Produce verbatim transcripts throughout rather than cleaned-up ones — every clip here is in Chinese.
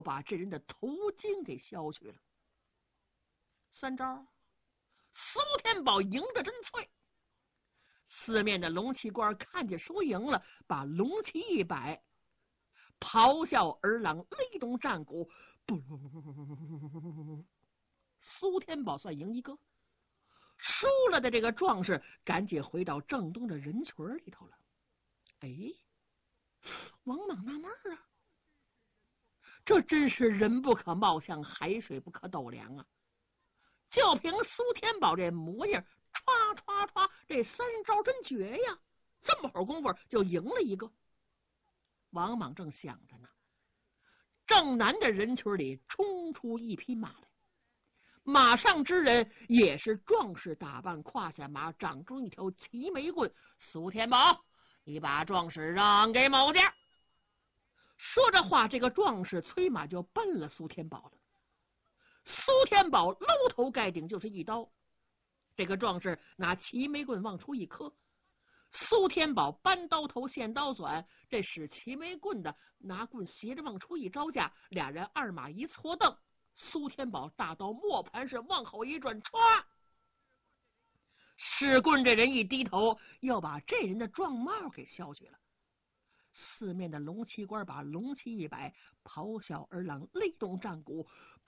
把这人的头巾给削去了。三招，苏天宝赢得真脆。四面的龙旗官看见输赢了，把龙旗一摆，咆哮而朗，雷动战鼓，苏天宝算赢一个。输了的这个壮士赶紧回到正东的人群里头了。哎，王莽纳闷啊，这真是人不可貌相，海水不可斗量啊！就凭苏天宝这模样，歘歘歘，这三招真绝呀！这么会儿功夫就赢了一个。王莽正想着呢，正南的人群里冲出一匹马来，马上之人也是壮士打扮，胯下马，掌中一条齐眉棍。苏天宝，你把壮士让给某家。说着话，这个壮士催马就奔了苏天宝了。苏天宝搂头盖顶就是一刀，这个壮士拿齐眉棍往出一磕，苏天宝搬刀头现刀短，这使齐眉棍的拿棍斜着往出一招架，俩人二马一错蹬，苏天宝大刀磨盘是往后一转，歘，使棍这人一低头，又把这人的壮帽给削去了。四面的龙旗官把龙旗一摆，咆哮而朗，雷动战鼓，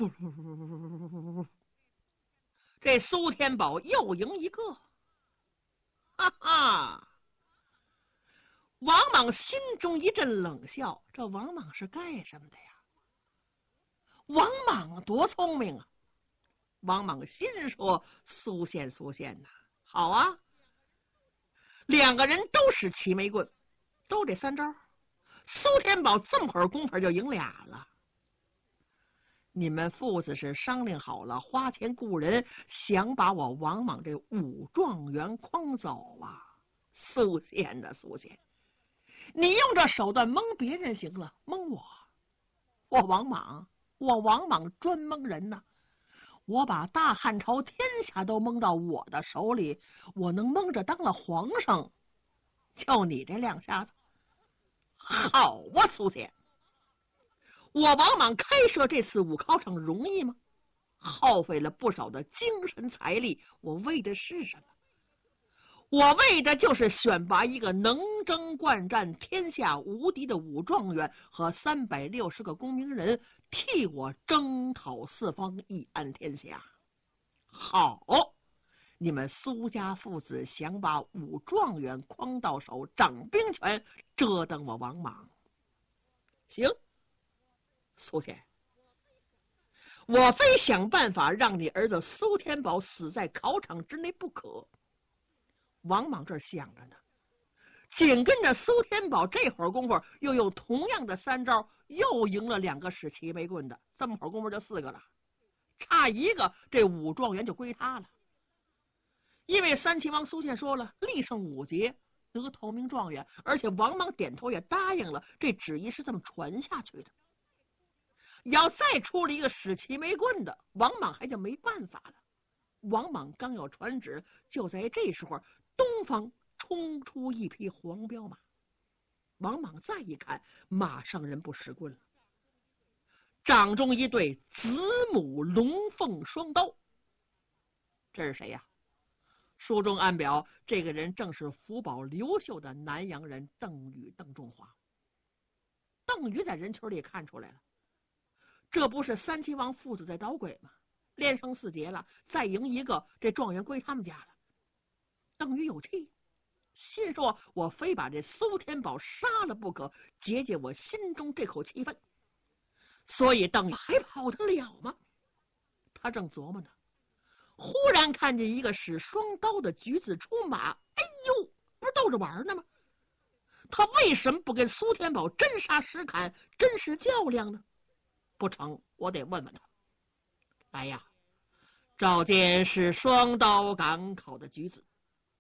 这苏天宝又赢一个。哈哈！王莽心中一阵冷笑，这王莽是干什么的呀？王莽多聪明啊！王莽心说：苏县苏县呐，好啊！两个人都是齐眉棍，都这三招。苏天宝这么会儿功夫就赢俩了。你们父子是商量好了，花钱雇人，想把我王莽这武状元诓走啊！苏县的苏县，你用这手段蒙别人行了，蒙我，我王莽，我王莽专蒙人呐！我把大汉朝天下都蒙到我的手里，我能蒙着当了皇上，就你这两下子，好啊！苏县，我王莽开设这次武考场容易吗？耗费了不少的精神财力，我为的是什么？我为的就是选拔一个能征惯战、天下无敌的武状元和三百六十个功名人，替我征讨四方，一安天下。好，你们苏家父子想把武状元诓到手，掌兵权，折腾我王莽。行，苏县，我非想办法让你儿子苏天宝死在考场之内不可。王莽这想着呢，紧跟着苏天宝这会儿功夫又用同样的三招，又赢了两个使齐眉棍的，这么会儿功夫就四个了，差一个这武状元就归他了。因为三齐王苏县说了，立胜五节得头名状元，而且王莽点头也答应了，这旨意是这么传下去的。要再出了一个使齐眉棍的，王莽还就没办法了。王莽刚要传旨，就在这时候，东方冲出一匹黄骠马。王莽再一看，马上人不使棍了，掌中一对子母龙凤双刀。这是谁呀？书中暗表，这个人正是福宝刘秀的南阳人邓禹，邓仲华。邓禹在人群里看出来了，这不是三齐王父子在捣鬼吗？连胜四节了，再赢一个，这状元归他们家了。邓禹有气，心说我非把这苏天宝杀了不可，解解我心中这口气愤。所以邓禹还跑得了吗？他正琢磨呢，忽然看见一个使双刀的举子出马，哎呦，不是逗着玩呢吗？他为什么不跟苏天宝真杀实砍，真实较量呢？不成，我得问问他。来呀，召见是双刀赶考的举子。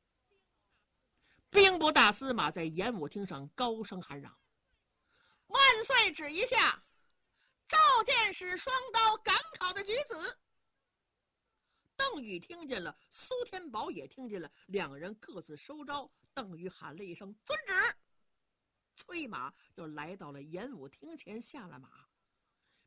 兵部大司马在演武厅上高声喊嚷：万岁旨一下，召见是双刀赶考的举子。邓禹听见了，苏天宝也听见了，两人各自收招。邓禹喊了一声遵旨，催马就来到了演武厅前，下了马。